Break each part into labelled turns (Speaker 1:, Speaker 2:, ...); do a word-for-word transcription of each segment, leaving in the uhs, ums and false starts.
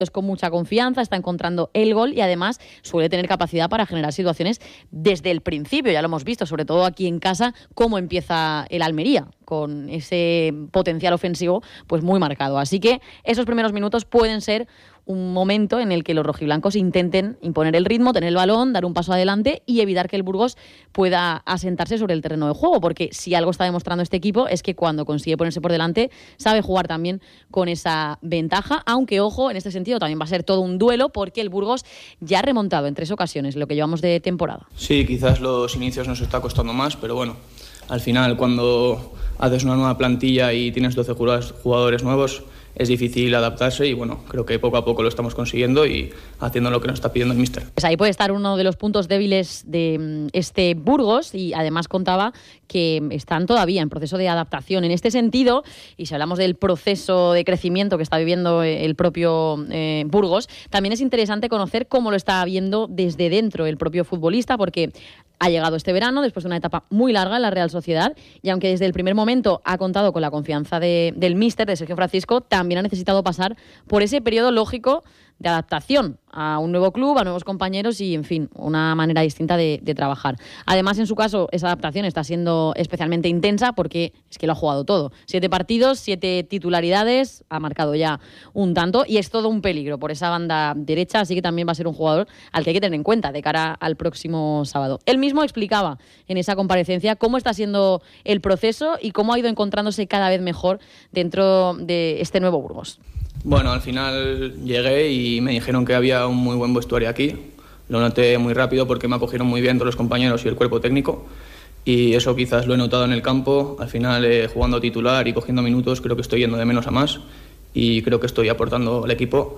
Speaker 1: es con mucha confianza, está encontrando el gol y además suele tener capacidad para generar situaciones desde el principio. Ya lo hemos visto, sobre todo aquí en casa, cómo empieza el Almería, con ese potencial ofensivo pues muy marcado. Así que esos primeros minutos pueden ser un momento en el que los rojiblancos intenten imponer el ritmo, tener el balón, dar un paso adelante y evitar que el Burgos pueda asentarse sobre el terreno de juego, porque si algo está demostrando este equipo es que cuando consigue ponerse por delante sabe jugar también con esa ventaja, aunque ojo, en este sentido también va a ser todo un duelo porque el Burgos ya ha remontado en tres ocasiones lo que llevamos de temporada.
Speaker 2: Sí, quizás los inicios nos está costando más, pero bueno, al final cuando haces una nueva plantilla y tienes doce jugadores nuevos, es difícil adaptarse y bueno, creo que poco a poco lo estamos consiguiendo y haciendo lo que nos está pidiendo el míster.
Speaker 1: Pues ahí puede estar uno de los puntos débiles de este Burgos y además contaba que están todavía en proceso de adaptación. En este sentido, y si hablamos del proceso de crecimiento que está viviendo el propio eh, Burgos, también es interesante conocer cómo lo está viendo desde dentro el propio futbolista, porque ha llegado este verano después de una etapa muy larga en la Real Sociedad y aunque desde el primer momento ha contado con la confianza de, del míster, de Sergio Francisco, también ha necesitado pasar por ese periodo lógico de adaptación a un nuevo club, a nuevos compañeros y, en fin, una manera distinta de, de trabajar. Además, en su caso, esa adaptación está siendo especialmente intensa porque es que lo ha jugado todo. Siete partidos, siete titularidades, ha marcado ya un tanto y es todo un peligro por esa banda derecha, así que también va a ser un jugador al que hay que tener en cuenta de cara al próximo sábado. Él mismo explicaba en esa comparecencia cómo está siendo el proceso y cómo ha ido encontrándose cada vez mejor dentro de este nuevo Burgos.
Speaker 2: Bueno, al final llegué y me dijeron que había un muy buen vestuario aquí. Lo noté muy rápido porque me acogieron muy bien todos los compañeros y el cuerpo técnico. Y eso quizás lo he notado en el campo. Al final, eh, jugando titular y cogiendo minutos, creo que estoy yendo de menos a más. Y creo que estoy aportando al equipo.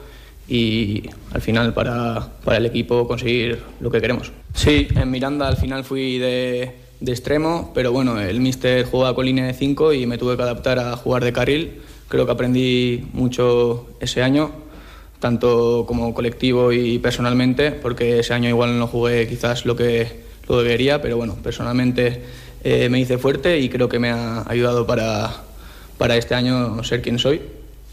Speaker 2: Y al final, para, para el equipo, conseguir lo que queremos. Sí, en Miranda al final fui de, de extremo. Pero bueno, el míster jugaba con línea de cinco y me tuve que adaptar a jugar de carril. Creo que aprendí mucho ese año, tanto como colectivo y personalmente, porque ese año igual no jugué quizás lo que, lo que quería, pero bueno, personalmente eh, me hice fuerte y creo que me ha ayudado para, para este año ser quien soy.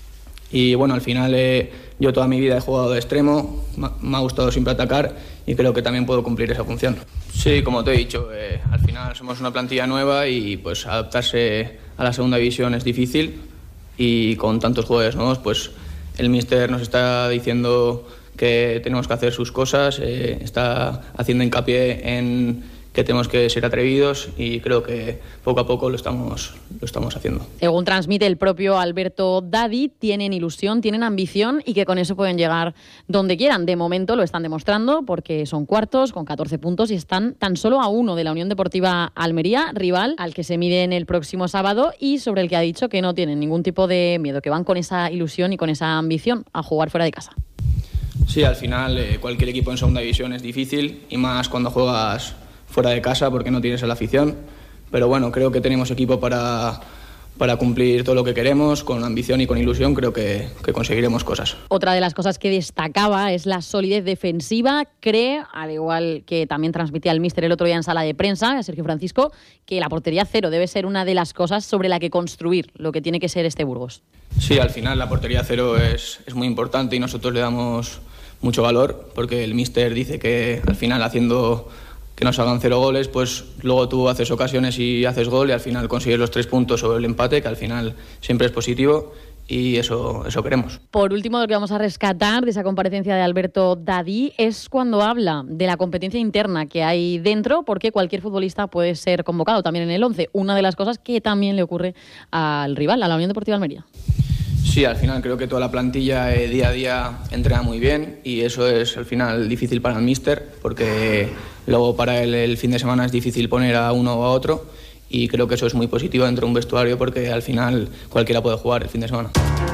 Speaker 2: Y bueno, al final eh, yo toda mi vida he jugado de extremo, me ha gustado siempre atacar y creo que también puedo cumplir esa función. Sí, como te he dicho, eh, al final somos una plantilla nueva y pues adaptarse a la segunda división es difícil. Y con tantos jugadores nuevos, pues el míster nos está diciendo que tenemos que hacer sus cosas, eh, está haciendo hincapié en que tenemos que ser atrevidos y creo que poco a poco lo estamos, lo estamos haciendo.
Speaker 1: Según transmite el propio Alberto Dadi, tienen ilusión, tienen ambición y que con eso pueden llegar donde quieran. De momento lo están demostrando porque son cuartos con catorce puntos y están tan solo a uno de la Unión Deportiva Almería, rival al que se miden el próximo sábado y sobre el que ha dicho que no tienen ningún tipo de miedo, que van con esa ilusión y con esa ambición a jugar fuera de casa.
Speaker 2: Sí, al final eh, cualquier equipo en segunda división es difícil y más cuando juegas fuera de casa porque no tienes a la afición, pero bueno, creo que tenemos equipo para, para cumplir todo lo que queremos, con ambición y con ilusión creo que, que conseguiremos cosas.
Speaker 1: Otra de las cosas que destacaba es la solidez defensiva. Cree, al igual que también transmitía el míster el otro día en sala de prensa, Sergio Francisco, que la portería cero debe ser una de las cosas sobre la que construir lo que tiene que ser este Burgos.
Speaker 2: Sí, al final la portería cero es, es muy importante y nosotros le damos mucho valor porque el míster dice que al final haciendo que nos hagan cero goles, pues luego tú haces ocasiones y haces gol y al final consigues los tres puntos o el empate, que al final siempre es positivo y eso, eso queremos.
Speaker 1: Por último, lo que vamos a rescatar de esa comparecencia de Alberto Dadi es cuando habla de la competencia interna que hay dentro, porque cualquier futbolista puede ser convocado también en el once. Una de las cosas que también le ocurre al rival, a la Unión Deportiva Almería.
Speaker 2: Sí, al final creo que toda la plantilla eh, día a día entrena muy bien y eso es al final difícil para el míster porque luego para él el fin de semana es difícil poner a uno o a otro y creo que eso es muy positivo dentro de un vestuario porque al final cualquiera puede jugar el fin de semana.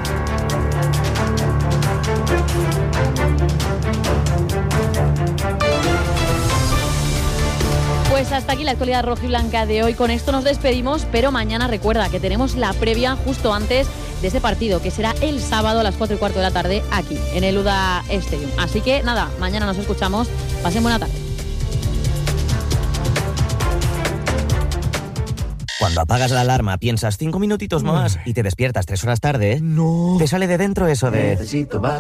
Speaker 1: Pues hasta aquí la actualidad rojiblanca de hoy. Con esto nos despedimos, pero mañana recuerda que tenemos la previa justo antes de ese partido, que será el sábado a las cuatro y cuarto de la tarde aquí, en el U D A Stadium. Así que nada, mañana nos escuchamos. Pasen buena tarde.
Speaker 3: Cuando apagas la alarma piensas cinco minutitos más y te despiertas tres horas tarde,
Speaker 4: No.
Speaker 3: te sale de dentro eso de...
Speaker 4: Necesito